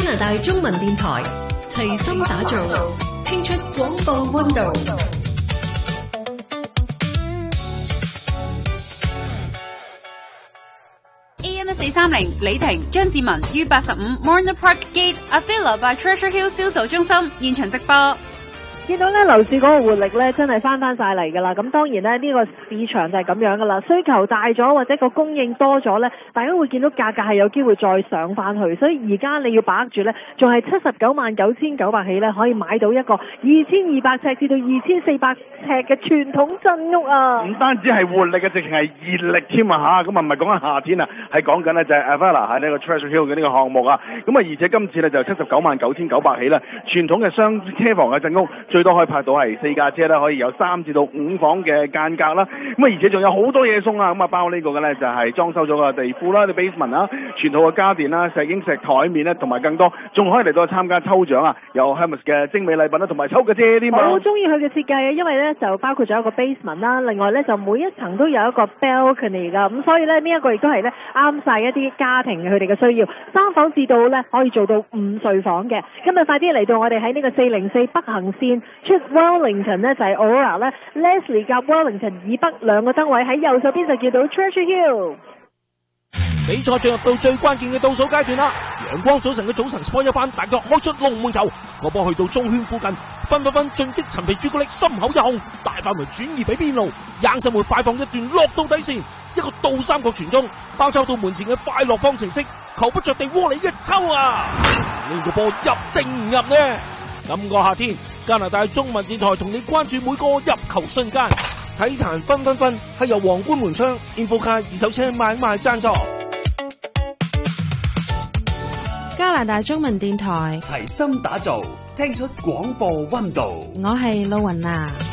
加拿大中文電台齊心打造，聽出廣播溫度。 AM1430李婷張志文於85 Morner Park Gate Avila by Treasure Hill 銷售中心現場直播。 見到咧樓市嗰個活力咧真係翻晒嚟㗎啦，咁當然咧呢個市場就係咁樣㗎啦，需求大咗或者個供應多咗咧，大家會見到價格係有機會再上翻去，所以而家你要把握住咧，仲係799900起咧可以買到一個2200尺至到2400尺嘅傳統鎮屋啊！ 唔單止係活力嘅，直情係熱力添啊嚇！咁啊唔係講緊夏天啊，係講緊咧就係 Avila 喺呢個 Treasure Hill 嘅呢個項目啊！咁啊而且今次咧就799900起啦，傳統嘅雙車房嘅鎮屋。最多可以拍到係4架車啦，可以有3至到5房嘅間隔啦。咁啊，而且仲有好多嘢送啊！咁啊，包括呢個嘅咧就係裝修咗個地庫啦、啲 basement 啦、全套嘅家電啦、石英石台面咧，同埋更多，仲可以嚟到參加抽獎啊！有 Hermes 嘅精美禮品啦，同埋抽嘅遮添啊！ 我好中意佢嘅設計啊，因為咧就包括咗一個 basement 啦，另外咧就每一層都有一個 balcony 㗎，咁所以咧呢一個亦都係咧啱晒一啲家庭佢哋嘅需要，3房至到咧可以做到5睡房嘅。今日快啲嚟到我哋喺呢個404北行線。出 Wellington 呢就係 Aurora 咧 ，Leslie 夾 Wellington 以北2個燈位喺右手邊就叫到 Treasure Hill。 比賽進入到最關鍵嘅倒數階段啦！陽光早晨嘅早晨 sport 一番，大腳開出龍門球，個波去到中圈附近，分進擊陳皮朱古力心口一控，大範圍轉移俾邊路，硬身門快放一段落到底線，一個倒三角傳中，包抄到門前嘅快樂方程式，球不着地窩裏一抽啊！呢個波入定唔入呢？今個夏天，加拿大中文電台同你關注每個入球瞬間。體壇分係由皇冠門窗 Infocar 二手車買賣贊助。 加拿大中文電台齊心打造，聽出廣播溫度。 我係露雲娜。